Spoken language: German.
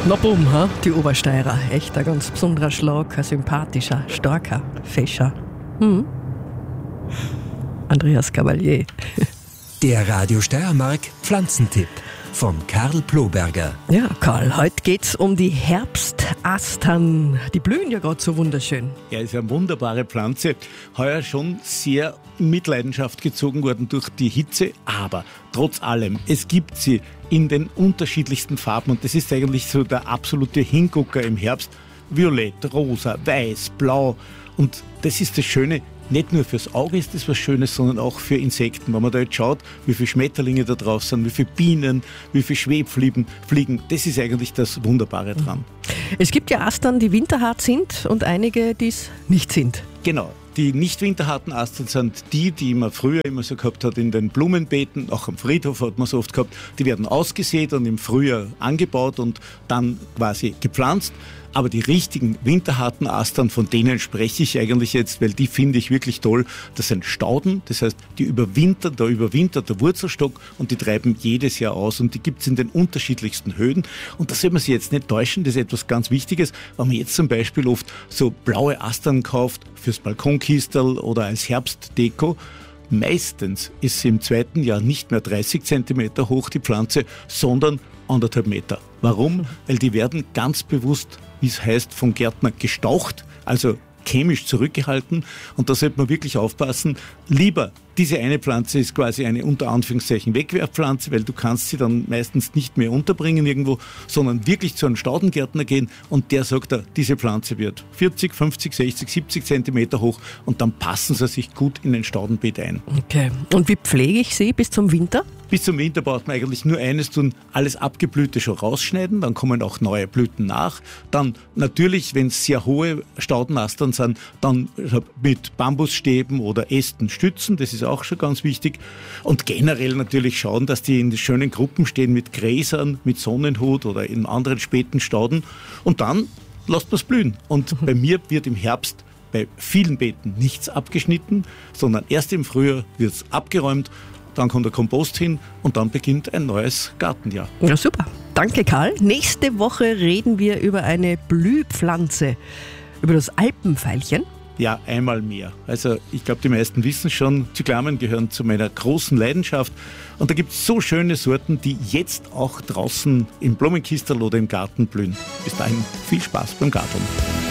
Na bumm, die Obersteirer. Echt ein ganz besonderer Schlag, ein sympathischer, starker, fescher. Andreas Cavalier. Der Radio Steiermark Pflanzentipp von Karl Ploberger. Ja, Karl, heute geht's um die Herbstastern. Die blühen ja gerade so wunderschön. Ja, ist eine wunderbare Pflanze. Heuer schon sehr in Mitleidenschaft gezogen worden durch die Hitze, aber trotz allem, es gibt sie in den unterschiedlichsten Farben und das ist eigentlich so der absolute Hingucker im Herbst. Violett, rosa, weiß, blau und das ist das Schöne. Nicht nur fürs Auge ist das was Schönes, sondern auch für Insekten. Wenn man da jetzt schaut, wie viele Schmetterlinge da drauf sind, wie viele Bienen, wie viele Schwebfliegen fliegen, das ist eigentlich das Wunderbare dran. Es gibt ja Astern, die winterhart sind und einige, die es nicht sind. Genau. Die nicht winterharten Astern sind die man früher immer so gehabt hat in den Blumenbeeten, auch am Friedhof hat man so oft gehabt. Die werden ausgesät und im Frühjahr angebaut und dann quasi gepflanzt. Aber die richtigen winterharten Astern, von denen spreche ich eigentlich jetzt, weil die finde ich wirklich toll. Das sind Stauden, das heißt, da überwintert der Wurzelstock und die treiben jedes Jahr aus und die gibt es in den unterschiedlichsten Höhen. Und da soll man sich jetzt nicht täuschen, das ist etwas ganz Wichtiges, wenn man jetzt zum Beispiel oft so blaue Astern kauft fürs Balkonkistel oder als Herbstdeko. Meistens ist sie im zweiten Jahr nicht mehr 30 Zentimeter hoch, die Pflanze, sondern 1,5 Meter. Warum? Weil die werden ganz bewusst, wie es heißt, vom Gärtner gestaucht, also chemisch zurückgehalten. Und da sollte man wirklich aufpassen. Lieber, diese eine Pflanze ist quasi eine unter Anführungszeichen Wegwerfpflanze, weil du kannst sie dann meistens nicht mehr unterbringen irgendwo, sondern wirklich zu einem Staudengärtner gehen und der sagt, diese Pflanze wird 40, 50, 60, 70 Zentimeter hoch und dann passen sie sich gut in ein Staudenbeet ein. Okay. Und wie pflege ich sie bis zum Winter? Bis zum Winter braucht man eigentlich nur eines tun, alles Abgeblühte schon rausschneiden, dann kommen auch neue Blüten nach. Dann natürlich, wenn es sehr hohe Staudenastern sind, dann mit Bambusstäben oder Ästen stützen, das ist auch schon ganz wichtig. Und generell natürlich schauen, dass die in schönen Gruppen stehen mit Gräsern, mit Sonnenhut oder in anderen späten Stauden. Und dann lasst man es blühen. Und bei mir wird im Herbst bei vielen Beeten nichts abgeschnitten, sondern erst im Frühjahr wird es abgeräumt. Dann kommt der Kompost hin und dann beginnt ein neues Gartenjahr. Ja, super. Danke, Karl. Nächste Woche reden wir über eine Blühpflanze, über das Alpenveilchen. Ja, einmal mehr. Also ich glaube, die meisten wissen schon, Cyclamen gehören zu meiner großen Leidenschaft. Und da gibt es so schöne Sorten, die jetzt auch draußen im Blumenkistel oder im Garten blühen. Bis dahin viel Spaß beim Garteln.